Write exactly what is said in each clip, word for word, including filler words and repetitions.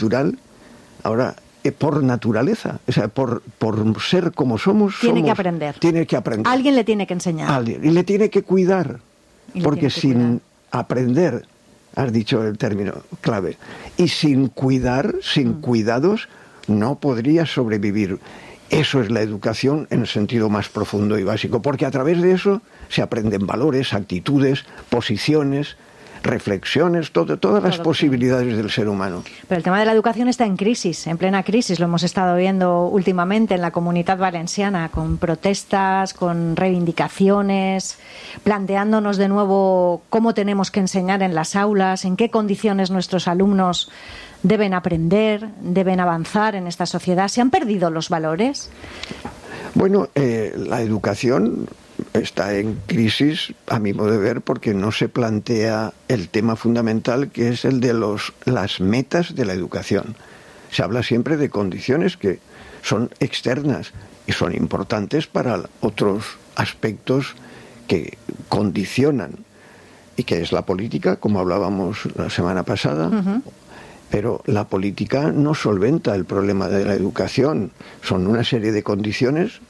natural, ahora eh, por naturaleza, o sea, por, por ser como somos, tiene somos, que aprender. Tiene que aprender. Alguien le tiene que enseñar. Alguien, y le tiene que cuidar, porque sin cuidar. aprender, has dicho el término clave, y sin cuidar, sin mm. cuidados, no podría sobrevivir. Eso es la educación en el sentido más profundo y básico, porque a través de eso se aprenden valores, actitudes, posiciones, reflexiones, todo, todas las todo, posibilidades sí. del ser humano. Pero el tema de la educación está en crisis, en plena crisis. Lo hemos estado viendo últimamente en la Comunitat Valenciana, con protestas, con reivindicaciones, planteándonos de nuevo cómo tenemos que enseñar en las aulas, en qué condiciones nuestros alumnos deben aprender, deben avanzar en esta sociedad. ¿Se han perdido los valores? Bueno, eh, la educación está en crisis, a mi modo de ver, porque no se plantea el tema fundamental, que es el de los, las metas de la educación. Se habla siempre de condiciones que son externas y son importantes para otros aspectos que condicionan, y que es la política, como hablábamos la semana pasada. Uh-huh. Pero la política no solventa el problema de la educación. Son una serie de condiciones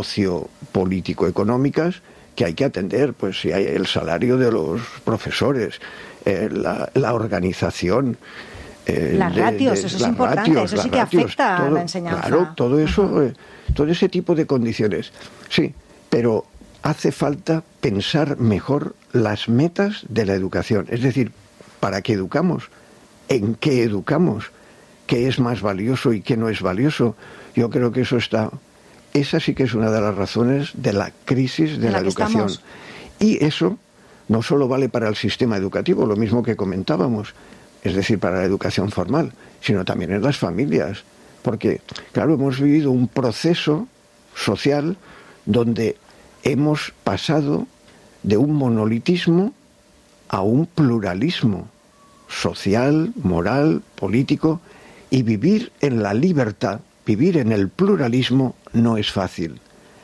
sociopolítico-económicas que hay que atender. Pues si hay el salario de los profesores, eh, la, la organización. Eh, las ratios, de, de, eso es importante, ratios, eso sí que ratios, afecta todo, a la enseñanza. Claro, todo eso, uh-huh. eh, todo ese tipo de condiciones. Sí, pero hace falta pensar mejor las metas de la educación. Es decir, ¿para qué educamos? ¿En qué educamos? ¿Qué es más valioso y qué no es valioso? Yo creo que eso está... Esa sí que es una de las razones de la crisis de la, la educación. Estamos. Y eso no solo vale para el sistema educativo, lo mismo que comentábamos, es decir, para la educación formal, sino también en las familias. Porque, claro, hemos vivido un proceso social donde hemos pasado de un monolitismo a un pluralismo social, moral, político, y vivir en la libertad, vivir en el pluralismo no es fácil.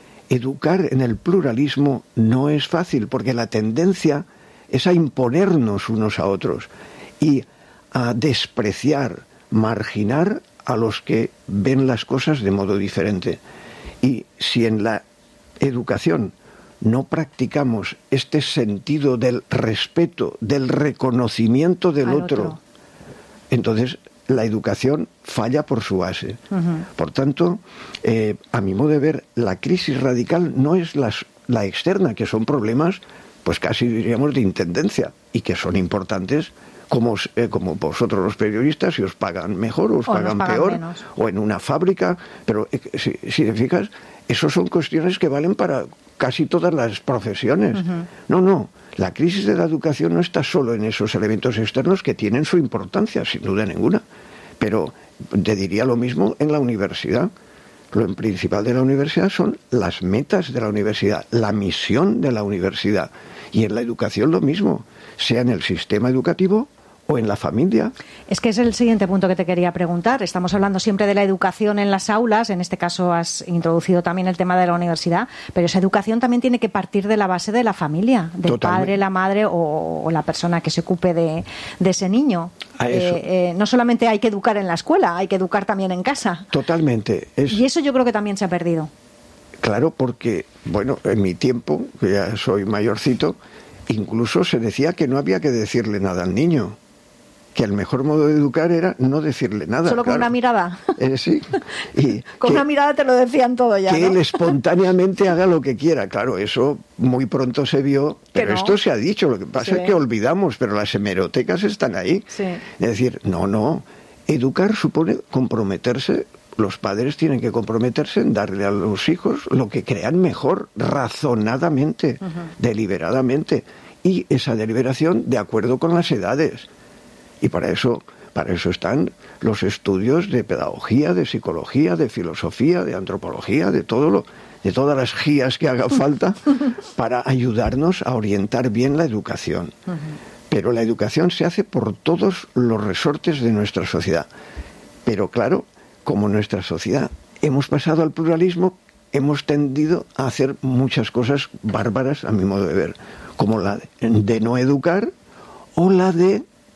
Educar en el pluralismo no es fácil, porque la tendencia es a imponernos unos a otros y a despreciar, marginar a los que ven las cosas de modo diferente. Y si en la educación no practicamos este sentido del respeto, del reconocimiento del otro, otro, entonces la educación falla por su base. Uh-huh. Por tanto, eh, a mi modo de ver, la crisis radical no es las, la externa, que son problemas, pues casi diríamos de intendencia, y que son importantes, como, eh, como vosotros los periodistas, si os pagan mejor o os o pagan, pagan peor, menos. O en una fábrica, pero eh, si, si te fijas, esos son cuestiones que valen para casi todas las profesiones. Uh-huh. No, no, la crisis de la educación no está solo en esos elementos externos que tienen su importancia, sin duda ninguna, pero te diría lo mismo en la universidad. Lo principal de la universidad son las metas de la universidad, la misión de la universidad, y en la educación lo mismo, sea en el sistema educativo o en la familia. Es que es el siguiente punto que te quería preguntar. Estamos hablando siempre de la educación en las aulas, en este caso has introducido también el tema de la universidad, pero esa educación también tiene que partir de la base de la familia, del Totalmente. Padre, la madre o, o la persona que se ocupe de, de ese niño. A eso. Eh, eh, no solamente hay que educar en la escuela, hay que educar también en casa. Totalmente. Es... Y eso yo creo que también se ha perdido. Claro, porque, bueno, en mi tiempo, que ya soy mayorcito, incluso se decía que no había que decirle nada al niño, que el mejor modo de educar era no decirle nada. Solo con claro. una mirada. Eh, sí. Y con que, una mirada te lo decían todo ya, Que ¿no? él espontáneamente haga lo que quiera. Claro, eso muy pronto se vio, pero no. Esto se ha dicho. Lo que pasa sí. es que olvidamos, pero las hemerotecas están ahí. Sí. Es decir, no, no. Educar supone comprometerse. Los padres tienen que comprometerse en darle a los hijos lo que crean mejor, razonadamente, uh-huh. deliberadamente. Y esa deliberación de acuerdo con las edades. Y para eso, para eso están los estudios de pedagogía, de psicología, de filosofía, de antropología, de todo lo, de todas las guías que haga falta para ayudarnos a orientar bien la educación. Uh-huh. Pero la educación se hace por todos los resortes de nuestra sociedad. Pero claro, como nuestra sociedad hemos pasado al pluralismo, hemos tendido a hacer muchas cosas bárbaras, a mi modo de ver, como la de no educar o la de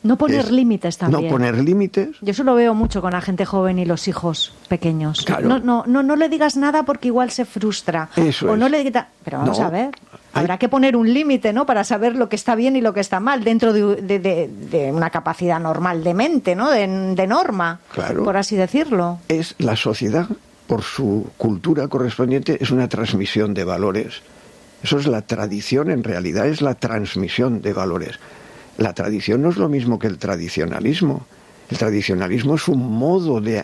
No poner es límites también. No poner límites. Yo eso lo veo mucho con la gente joven y los hijos pequeños. Claro. No, no, no, no le digas nada porque igual se frustra. Eso o es. no le digas... Pero vamos No. a ver. Hay- Habrá que poner un límite, ¿no? Para saber lo que está bien y lo que está mal dentro de, de, de, de una capacidad normal de mente, ¿no? De, de norma, Claro. por así decirlo. Es la sociedad, por su cultura correspondiente, es una transmisión de valores. Eso es la tradición, en realidad es la transmisión de valores. La tradición no es lo mismo que el tradicionalismo. El tradicionalismo es un modo de,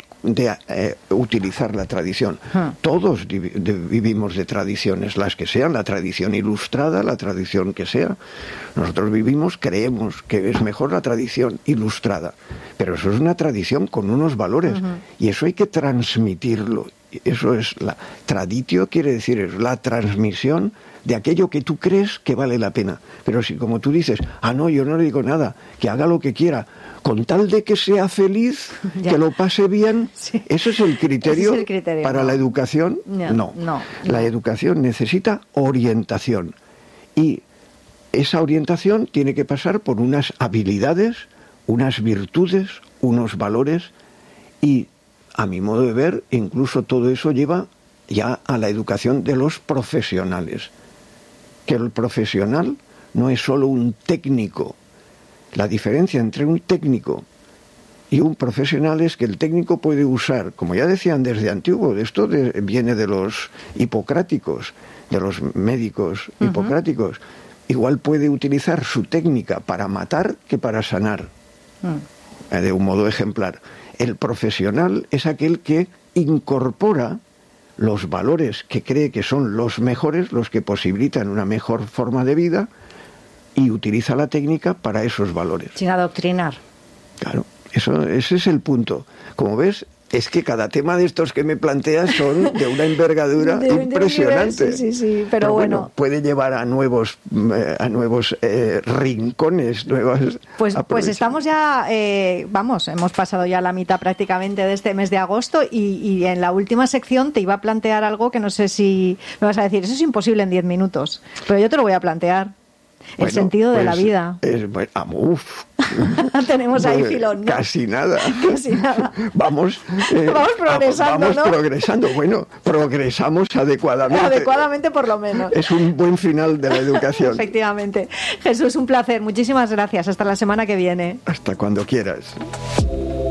de eh, utilizar la tradición. Hmm. Todos divi- de- vivimos de tradiciones, las que sean, la tradición ilustrada, la tradición que sea. Nosotros vivimos, creemos que es mejor la tradición ilustrada, pero eso es una tradición con unos valores, uh-huh. y eso hay que transmitirlo. Eso es la traditio, quiere decir, es la transmisión de aquello que tú crees que vale la pena. Pero si como tú dices, ah no, yo no le digo nada, que haga lo que quiera, con tal de que sea feliz, ya. que lo pase bien, sí. ¿Eso es el criterio, es el criterio para no. la educación? No, no. no, La no. educación necesita orientación, y esa orientación tiene que pasar por unas habilidades, unas virtudes, unos valores, y a mi modo de ver, incluso todo eso lleva ya a la educación de los profesionales. Que el profesional no es solo un técnico. La diferencia entre un técnico y un profesional es que el técnico puede usar, como ya decían desde antiguo, esto de, viene de los hipocráticos, de los médicos uh-huh. hipocráticos, igual puede utilizar su técnica para matar que para sanar, uh-huh. eh, de un modo ejemplar. El profesional es aquel que incorpora los valores que cree que son los mejores, los que posibilitan una mejor forma de vida, y utiliza la técnica para esos valores. Sin adoctrinar. Claro, eso, ese es el punto. Como ves, es que cada tema de estos que me planteas son de una envergadura de, De impresionante. nivel, sí, sí, sí, pero, pero bueno, bueno, puede llevar a nuevos eh, a nuevos eh, rincones, nuevas. Pues, pues estamos ya, eh, vamos, hemos pasado ya la mitad prácticamente de este mes de agosto y, y en la última sección te iba a plantear algo que no sé si me vas a decir, eso es imposible en diez minutos, pero yo te lo voy a plantear. El bueno, sentido de pues, la vida. Es, bueno, uf. Tenemos ahí filón, ¿no? Casi nada. Casi nada. Vamos, eh, vamos progresando, vamos ¿no? progresando. Bueno, progresamos adecuadamente. Adecuadamente, por lo menos. Es un buen final de la educación. Efectivamente. Jesús, un placer. Muchísimas gracias. Hasta la semana que viene. Hasta cuando quieras.